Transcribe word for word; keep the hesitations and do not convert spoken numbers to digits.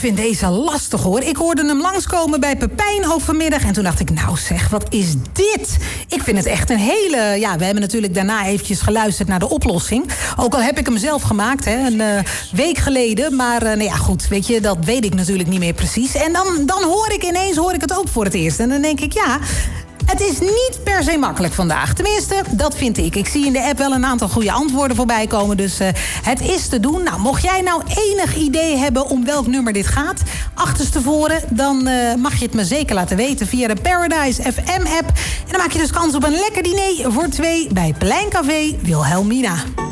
vind deze lastig, hoor. Ik hoorde hem langskomen bij Pepijn ook vanmiddag. En toen dacht ik, nou zeg, wat is dit? Ik vind het echt een hele... Ja, we hebben natuurlijk daarna eventjes geluisterd naar de oplossing. Ook al heb ik hem zelf gemaakt, hè, een uh, week geleden. Maar uh, nou ja, goed, weet je, dat weet ik natuurlijk niet meer precies. En dan, dan hoor ik ineens, hoor ik het ook voor het eerst. En dan denk ik, ja... Het is niet per se makkelijk vandaag. Tenminste, dat vind ik. Ik zie in de app wel een aantal goede antwoorden voorbij komen. Dus uh, het is te doen. Nou, mocht jij nou enig idee hebben om welk nummer dit gaat... achterstevoren, dan uh, mag je het me zeker laten weten... via de Paradise F M app. En dan maak je dus kans op een lekker diner voor twee... bij Plein Café Wilhelmina.